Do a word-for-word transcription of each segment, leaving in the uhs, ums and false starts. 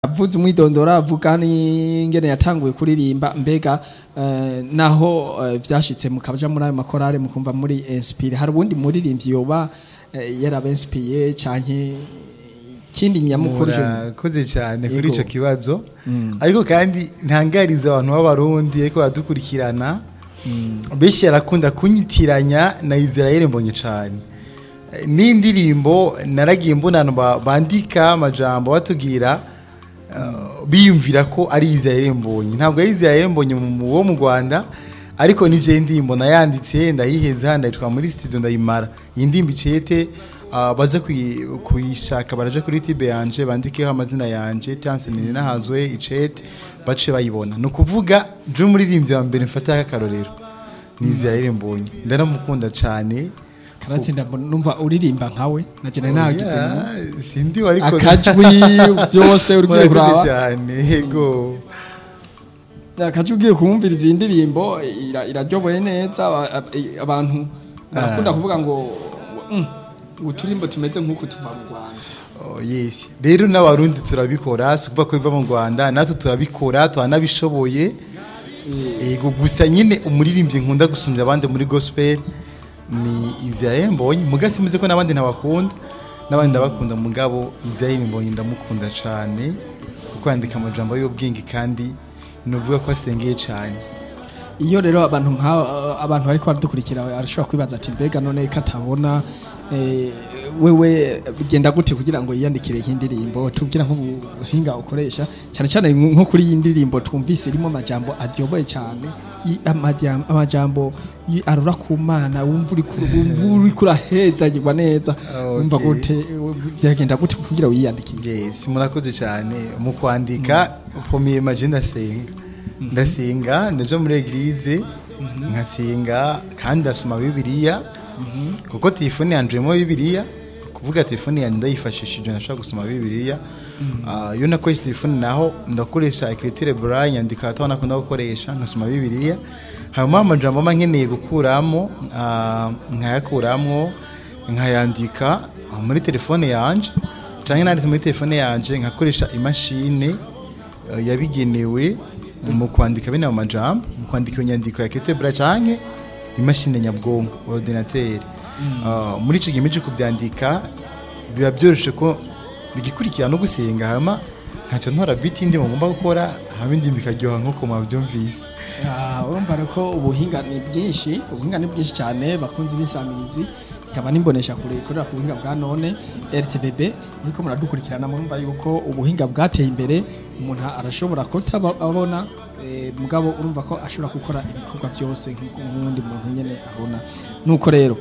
avuze umwidondora avuga n'ingene yatanguye kuririmba mbega uh, naho uh, vyashitse mukaja muri ayo makorale mukumva muri inspire hari ubundi muririmbyi yoba uh, yarabenspiye canke kindi nyamukuru koze cyane kuri ico kibazo mm. ariko kandi ntangariza abantu b'abarundi ariko badukurikirana mm. beshi yarakunda kunyitiranya na Israel Mbonyi cyane n'indirimbo naragiye mbonano bandika amajambo batubwira uh, biyumvira ko ari Israel Mbonyi ntabwo ari Israel Mbonyi wo mu Rwanda ariko nije ndimbo nayanditse ndayiheza ndayitwa muri studio ndayimara indimbi cete Uh, baza kuyishaka baraje kuri tibe yanje bandikeho amazina yanje Tanse nini nahazwe icete bace bayibona no kuvuga je muririmbyi wa mbere mfata akarorero ni Israel Mbonyi ndaramukunda cyane karatsinda numva uririmba nkawe naje nari nagize mu sindi wari ko akajwi byose urugiye kuraba cyane yego akajwi ugiye kumviriza indirimbo iraryoboye neza abantu bakunda kuvuga ngo uturimbo tumeze nkuko tuva mu Rwanda. Oh yes. Rero n'abarundi turabikora, sukuba ko biva mu Rwanda, natwe turabikora, twanabishoboye. Ego gusa nyine umuririmbyi nkunda gusumbya abandi muri gospel ni Israel Mbonyi. Mugasi muze ko nabandi ntabakunda, nabandi ndabakunda mugabo Israel Mbonyi ndamukunda cyane kuko yandika amajambo y'ubwenge kandi nuvuga ko asengeye cyane. Iyo rero abantu nka abantu bari kwadukurikira arashobora kwibaza ati mbega none katabona Eh, wewe bigenda gute kugira ngo yiyandikire nk'indirimbo tubwira nk'ubuhinga ukoresha cyane cyane nko kuri iyi ndirimbo twumvise irimo amajambo aryoboye cyane amajambo arura ku Mana wumva uri uri kurahezagirwa neza wumva gute byagenda gute kugira ngo yiyandikire yes murakoze cyane mu kwandika ukomeye magenda senga ndasenga ndaje muri eglise nkasenga kandi asoma bibiliya kuko telefone yanje mo bibiliya kuvuga telefone yanje ndayifashishije nashaka gusoma bibiliya yo nakoresha telefone naho ndakoresha écriture braille yandika atabona ko ndakoresha nkasoma bibiliya hama amajambo mankeneye gukuramo nkayakuramo nkayandika muri telefone yanje cyane nanditse muri telefone yanje nkakoresha imashine yabigenewe mu kwandika bino amajambo mu kwandika inyandiko ya écriture braille cyane imashine nyabwonko ordinateur mm. uh, muri cyo gimeje kubyandika biba byoroshe ko bigikurikira no gusenga hama nkaca ntora beat indi ngomba gukora habindi mbikajyoha nko mabyumvise ah urumva ko ubuhinga ni bwinshi ubuhinga ni bwinshi cyane bakunze bisamirizi ikaba nimbonesha kure ikorera ku buhinga bwa none R T B B niko muradukurikirana murumva yuko ubuhinga bwateye imbere umuntu arashobora kutabona e, mugabo urumva ko ashobora gukora ibikorwa byose nk'undi muntu nyene abona nuko rero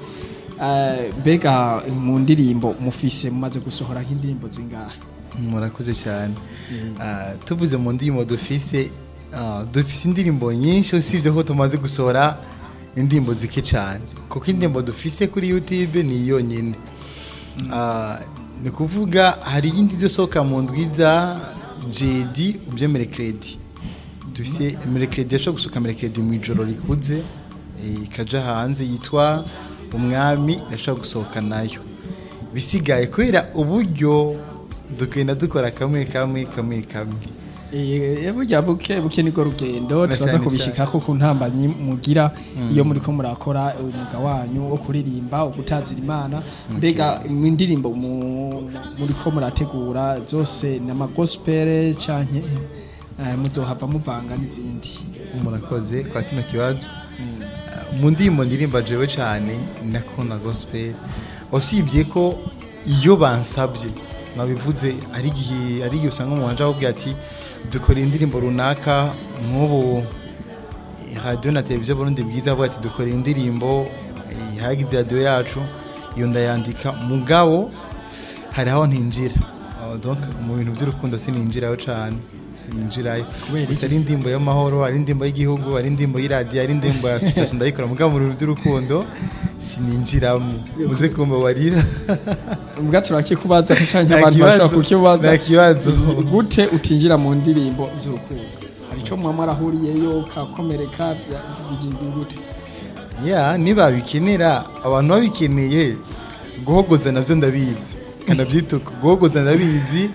mbega uh, mu ndirimbo mufise mumaze gusohora nk'indirimbo zingahe murakoze cyane uh, tuvuze mu ndirimbo dufise uh, dufise indirimbo nyinshi usibye ko tumaze gusohora indirimbo zike cyane kuko indirimbo dufise kuri YouTube ni yonyine mm. uh, ni kuvuga hari indi zosoka mu ndwiza J D ubyemere credit dufise mercredi yasho gusuka mercredi mu ijoro rikuze ikaja hanze yitwa umwami yashaka gusohoka nayo bisigaye kwera uburyo dukenda dukora kamwe kamwe kamwe kamwe eh burya buke buke niko rugendo turaza kubishika ko ku ntambanyi mugira mm. iyo muri ko murakora umuga wanyu wo kuririmba ugutazira Imana mbega okay. Indirimbo muri ko murategura zose na gospel canke uh, muzohava muvanga n'izindi murakoze kwa kino kibazo mu ndimbo ndirimba jewe cyane nakona gospel osibye ko iyo bansabye nabivuze ari gihe ari yo sanga mu wanje ahubwo ati dukora indirimbo runaka nk'ubu radio na televiziyo Burundi bwiza avuga ati dukora indirimbo hagize radio yacu iyo ndayandika mugabo hari aho ntinjira donc mu bintu by'urukundo sininjirayo cyane sininjirayo gusa ari indirimbo y'amahoro ari indirimbo y'igihugu ari indirimbo y'iradio ari indirimbo ya association ndayikora mugabo mu bintu by'urukundo sininjiramo muze kumba warira mbwa turaki kubaza cyane abantu bashaka kukibaza nakibazo gute utinjira mu ndirimbo z'urukundo arico mwamwe arahuriyeyo kakomereka gute ya niba bikenera abantu babikeneye guhogoza navyo ndabizi kana byituka guhogoza ndabizi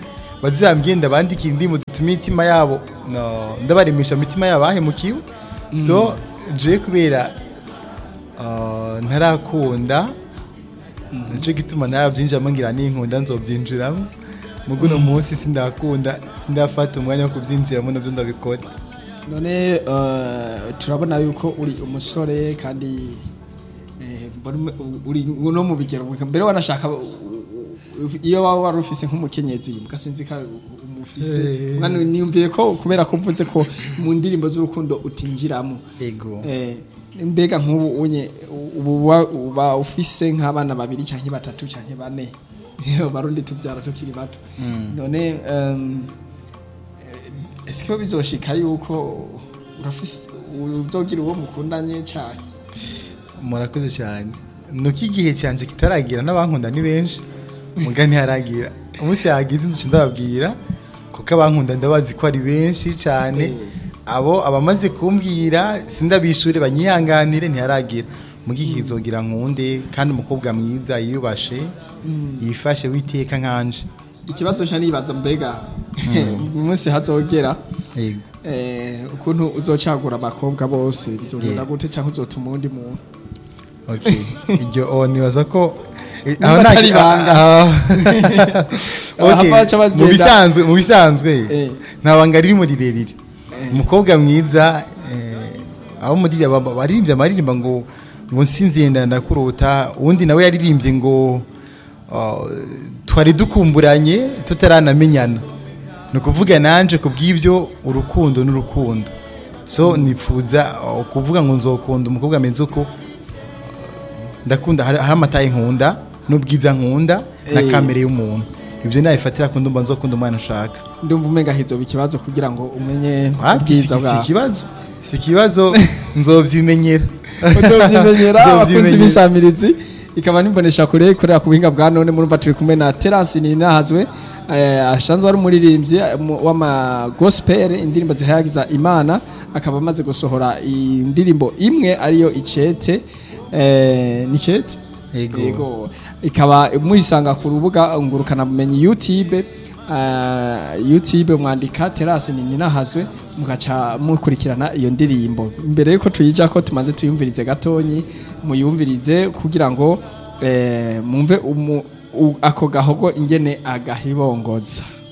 bazambye ndabandikira indirimbo zituma imitima yabo no, ndabaremesha imitima yabo ahemukiwe so je kubera uh, ntarakunda nico gituma narabyinjiramo ngira n'inkunda nzobyinjiramo muguno munsi sindakunda sindafata umwanya wo kubyinjiramo nabyo ndabikora. None uh, turabona yuko uri umusore kandi eh, uri no mu bigero mbere wanashaka iyo waba wari ufise nk'umukenyezi mukasinzi ka umufise mwana niyumviye ko kubera ko mvuze ko mu ndirimbo z'urukundo utinjiramo yego eh mbega nk'ubu unye uba ufise nk'abana babiri canke batatu canke bane barundi tubyara tukiri bato none um, est-ce que bizoshika yuko urafise uzogira uwo mukundanye cyane? Murakoze cyane nuko igihe cyanje kitaragira n'abankunda ni benshi mugani haragira umunsi yagize nzi ndababwira kuko abankunda ndabazi ko ari benshi cyane abo abamaze kumbwira sindabishure banyihanganire ntiharagira mugihe kizogira nkunde kandi umukobwa mwiza yiyubashe yifashe witeka nkanje. Ikibazo cyo nibaza mbega umunsi hazogera yego eh ukuntu uzocagura abakobwa bose bizogenda gute cyangwa uzotuma undi muntu? Okay iryo on nibaza ko aho nari banga mu bisanzwe mu bisanzwe ntabanga riri muri ririre umukobwa mwiza aho muri baririmbye amaririmba ngo ngo nsinziye ndakuruta undi nawe yaririmbye ngo twari dukumburanye tutaranamenyana no kuvuga nanje kubw'ibyo urukundo n'urukundo so nifuza kuvuga ngo nzokunda umukobwa ameze uko ndakunda hari amataye nkunda n'ubwiza nkunda na kamere y'umuntu ibyo nayifatira ko ndumva nzokunda umwana ushaka ndumva umenga hizo bikibazo kugira ngo umenye ubwiza bwa si kibazo si kibazo nzobyimenyera uzovyimenyera abakunzi bisamirizi ikaba nimbonesha kure kurera ku buhinga bwa none murumva turi kumwe na Terence Ninahazwe eh ashanzwe ari umuririmbyi w'ama gospel indirimbo zihayagiza Imana akaba amaze gusohora indirimbo imwe ariyo Icete eh ni Icete yego ikaba muisanga ku rubuga ngurukana bumenyi YouTube uh, YouTube mwandika Terence Ninahazwe mugaca mukurikirana iyo ndirimbo mbere yuko tuyija ko tumaze tuyumvirize gatonyi muyumvirize kugira ngo eh mumve ako gahogo ingene agahibongoza.